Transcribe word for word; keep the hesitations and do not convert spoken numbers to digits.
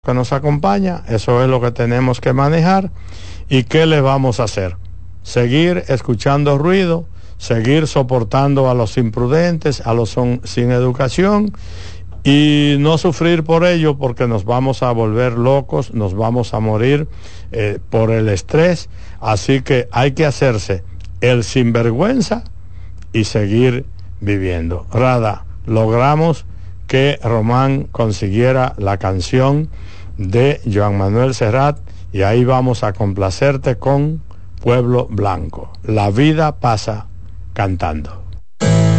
que nos acompaña, eso es lo que tenemos que manejar. ¿Y qué le vamos a hacer? Seguir escuchando ruido, seguir soportando a los imprudentes, a los son, sin educación, y no sufrir por ello, porque nos vamos a volver locos, nos vamos a morir eh, por el estrés. Así que hay que hacerse el sinvergüenza y seguir viviendo. Rada, logramos que Román consiguiera la canción de Joan Manuel Serrat, y ahí vamos a complacerte con Pueblo Blanco. La vida pasa cantando.